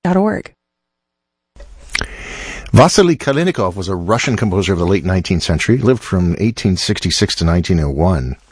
Vasily Kalinikov was a Russian composer of the late 19th century. He lived from 1866 to 1901.